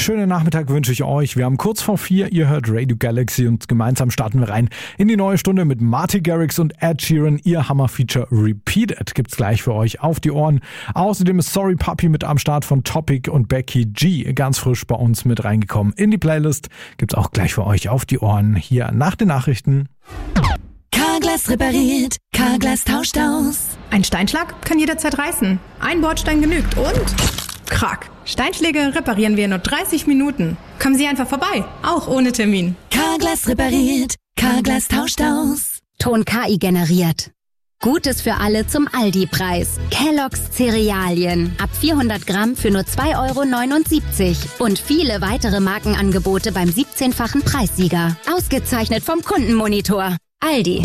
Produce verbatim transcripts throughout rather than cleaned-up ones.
schönen Nachmittag wünsche ich euch. Wir haben kurz vor vier, ihr hört Radio Galaxy und gemeinsam starten wir rein in die neue Stunde mit Marty Garrix und Ed Sheeran. Ihr Hammer-Feature Repeated gibt's gleich für euch auf die Ohren. Außerdem ist Sorry Puppy mit am Start von Topic und Becky G. Ganz frisch bei uns mit reingekommen in die Playlist. Gibt's auch gleich für euch auf die Ohren hier nach den Nachrichten. Carglass repariert, Carglass tauscht aus. Ein Steinschlag kann jederzeit reißen. Ein Bordstein genügt und... Krack. Steinschläge reparieren wir in nur dreißig Minuten. Kommen Sie einfach vorbei, auch ohne Termin. Carglass repariert, Carglass tauscht aus. Ton K I generiert. Gutes für alle zum Aldi-Preis. Kellogg's Cerealien. Ab vierhundert Gramm für nur zwei Euro neunundsiebzig. Und viele weitere Markenangebote beim siebzehnfachen Preissieger. Ausgezeichnet vom Kundenmonitor. Aldi.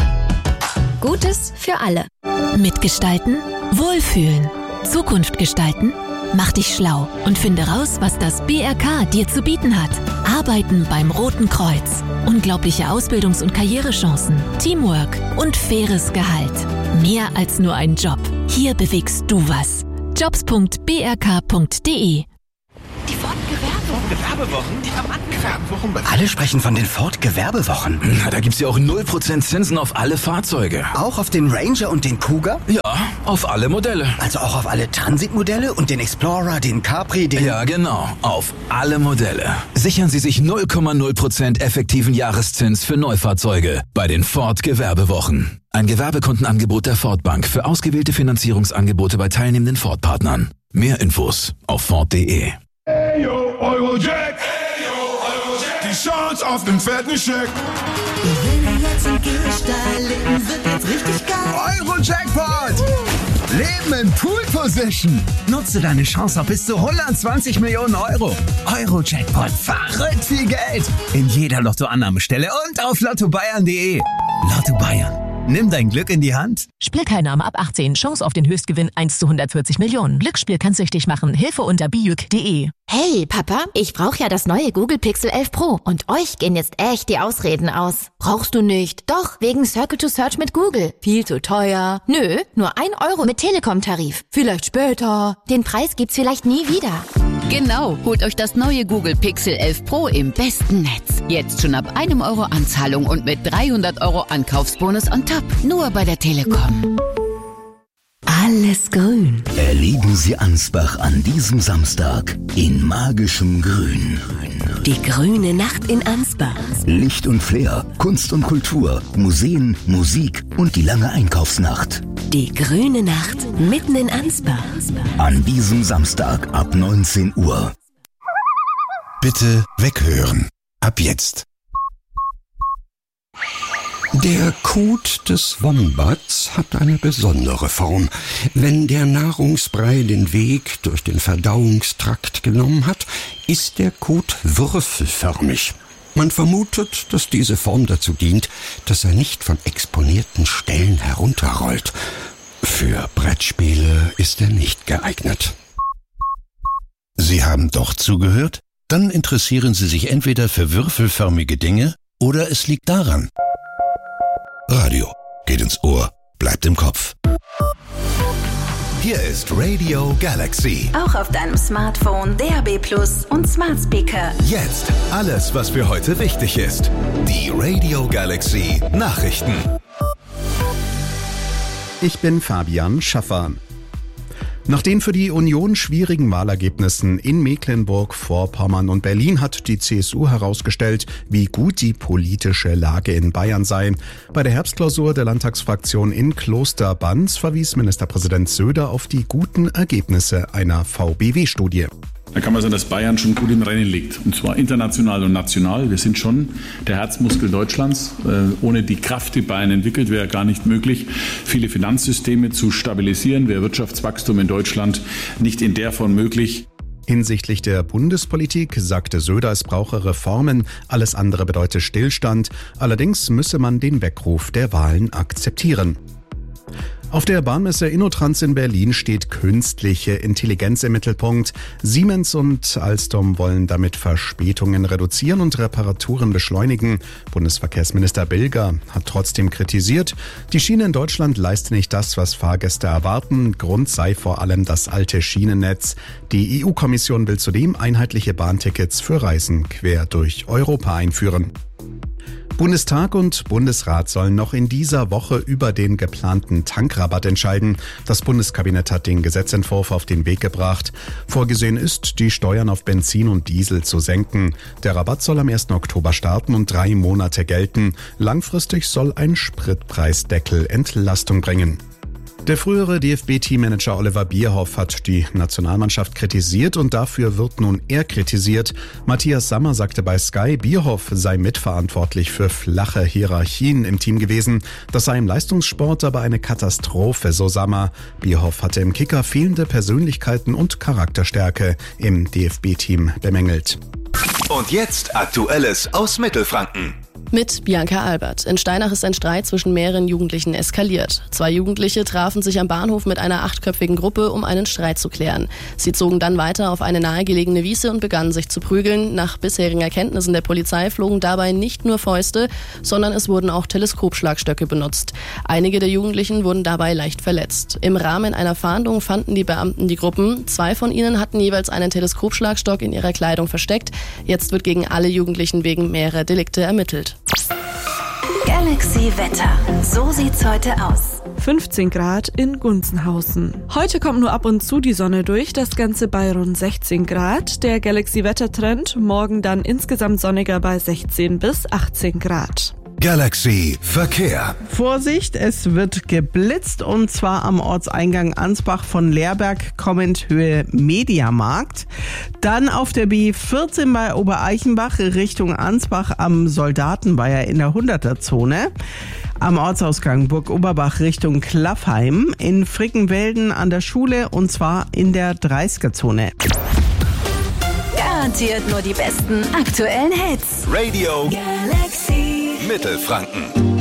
Gutes für alle. Mitgestalten, wohlfühlen, Zukunft gestalten. Mach dich schlau und finde raus, was das B R K dir zu bieten hat. Arbeiten beim Roten Kreuz. Unglaubliche Ausbildungs- und Karrierechancen, Teamwork und faires Gehalt. Mehr als nur ein Job. Hier bewegst du was. jobs punkt b r k punkt d e. Die Ford-Gewerbewochen, die am Gewerbewochen. Alle sprechen von den Ford-Gewerbewochen. Na, da gibt's ja auch null Prozent Zinsen auf alle Fahrzeuge. Auch auf den Ranger und den Cougar? Ja, auf alle Modelle. Also auch auf alle Transit-Modelle und den Explorer, den Capri, den... Ja, genau, auf alle Modelle. Sichern Sie sich null Komma null Prozent effektiven Jahreszins für Neufahrzeuge bei den Ford-Gewerbewochen. Ein Gewerbekundenangebot der Ford Bank für ausgewählte Finanzierungsangebote bei teilnehmenden Ford-Partnern. Mehr Infos auf Ford punkt d e. Hey yo, Eurojack! Hey yo, Eurojack! Die Chance auf den fetten Scheck! Gewinne jetzt im Gehstall, Leben wird jetzt richtig geil. Eurojackpot! Leben in Pool Position! Nutze deine Chance auf bis zu hundertzwanzig Millionen Euro. Eurojackpot, verrückt viel Geld! In jeder Lottoannahmestelle und auf lotto bayern punkt d e. Lotto Bayern. Nimm dein Glück in die Hand. Spielteilnahme ab achtzehn. Chance auf den Höchstgewinn eins zu hundertvierzig Millionen. Glücksspiel kann süchtig machen. Hilfe unter bijuk punkt d e. Hey, Papa, ich brauche ja das neue Google Pixel elf Pro. Und euch gehen jetzt echt die Ausreden aus. Brauchst du nicht? Doch, wegen Circle to Search mit Google. Viel zu teuer. Nö, nur ein Euro mit Telekom-Tarif. Vielleicht später. Den Preis gibt's vielleicht nie wieder. Genau, holt euch das neue Google Pixel elf Pro im besten Netz. Jetzt schon ab einem Euro Anzahlung und mit dreihundert Euro Ankaufsbonus on top. Nur bei der Telekom. Alles grün. Erleben Sie Ansbach an diesem Samstag in magischem Grün. Die grüne Nacht in Ansbach. Licht und Flair, Kunst und Kultur, Museen, Musik und die lange Einkaufsnacht. Die grüne Nacht mitten in Ansbach. An diesem Samstag ab neunzehn Uhr. Bitte weghören. Ab jetzt. Der Kot des Wombats hat eine besondere Form. Wenn der Nahrungsbrei den Weg durch den Verdauungstrakt genommen hat, ist der Kot würfelförmig. Man vermutet, dass diese Form dazu dient, dass er nicht von exponierten Stellen herunterrollt. Für Brettspiele ist er nicht geeignet. Sie haben doch zugehört? Dann interessieren Sie sich entweder für würfelförmige Dinge oder es liegt daran. Radio geht ins Ohr, bleibt im Kopf. Hier ist Radio Galaxy. Auch auf deinem Smartphone, D A B Plus und Smart Speaker. Jetzt alles, was für heute wichtig ist. Die Radio Galaxy Nachrichten. Ich bin Fabian Schaffer. Nach den für die Union schwierigen Wahlergebnissen in Mecklenburg-Vorpommern und Berlin hat die C S U herausgestellt, wie gut die politische Lage in Bayern sei. Bei der Herbstklausur der Landtagsfraktion in Klosterbanz verwies Ministerpräsident Söder auf die guten Ergebnisse einer V B W-Studie. Da kann man sagen, dass Bayern schon gut im Rennen liegt. Und zwar international und national. Wir sind schon der Herzmuskel Deutschlands. Ohne die Kraft, die Bayern entwickelt, wäre gar nicht möglich, viele Finanzsysteme zu stabilisieren. Wäre Wirtschaftswachstum in Deutschland nicht in der Form möglich. Hinsichtlich der Bundespolitik sagte Söder, es brauche Reformen, alles andere bedeute Stillstand. Allerdings müsse man den Weckruf der Wahlen akzeptieren. Auf der Bahnmesse InnoTrans in Berlin steht künstliche Intelligenz im Mittelpunkt. Siemens und Alstom wollen damit Verspätungen reduzieren und Reparaturen beschleunigen. Bundesverkehrsminister Bilger hat trotzdem kritisiert, die Schiene in Deutschland leiste nicht das, was Fahrgäste erwarten. Grund sei vor allem das alte Schienennetz. Die E U-Kommission will zudem einheitliche Bahntickets für Reisen quer durch Europa einführen. Bundestag und Bundesrat sollen noch in dieser Woche über den geplanten Tankrabatt entscheiden. Das Bundeskabinett hat den Gesetzentwurf auf den Weg gebracht. Vorgesehen ist, die Steuern auf Benzin und Diesel zu senken. Der Rabatt soll am ersten Oktober starten und drei Monate gelten. Langfristig soll ein Spritpreisdeckel Entlastung bringen. Der frühere D F B-Teammanager Oliver Bierhoff hat die Nationalmannschaft kritisiert und dafür wird nun er kritisiert. Matthias Sammer sagte bei Sky, Bierhoff sei mitverantwortlich für flache Hierarchien im Team gewesen. Das sei im Leistungssport aber eine Katastrophe, so Sammer. Bierhoff hatte im Kicker fehlende Persönlichkeiten und Charakterstärke im D F B-Team bemängelt. Und jetzt Aktuelles aus Mittelfranken. Mit Bianca Albert. In Steinach ist ein Streit zwischen mehreren Jugendlichen eskaliert. Zwei Jugendliche trafen sich am Bahnhof mit einer achtköpfigen Gruppe, um einen Streit zu klären. Sie zogen dann weiter auf eine nahegelegene Wiese und begannen sich zu prügeln. Nach bisherigen Erkenntnissen der Polizei flogen dabei nicht nur Fäuste, sondern es wurden auch Teleskopschlagstöcke benutzt. Einige der Jugendlichen wurden dabei leicht verletzt. Im Rahmen einer Fahndung fanden die Beamten die Gruppen. Zwei von ihnen hatten jeweils einen Teleskopschlagstock in ihrer Kleidung versteckt. Jetzt wird gegen alle Jugendlichen wegen mehrerer Delikte ermittelt. Galaxy Wetter. So sieht's heute aus. fünfzehn Grad in Gunzenhausen. Heute kommt nur ab und zu die Sonne durch, das Ganze bei rund sechzehn Grad. Der Galaxy Wettertrend, morgen dann insgesamt sonniger bei sechzehn bis achtzehn Grad. Galaxy Verkehr. Vorsicht, es wird geblitzt und zwar am Ortseingang Ansbach von Leerberg kommend Höhe Mediamarkt. Dann auf der B vierzehn bei Obereichenbach Richtung Ansbach am Soldatenweiher in der hunderter-Zone. Am Ortsausgang Burg Oberbach Richtung Klaffheim. In Frickenwelden an der Schule und zwar in der dreißiger-Zone. Garantiert nur die besten aktuellen Hits. Radio Galaxy Mittelfranken.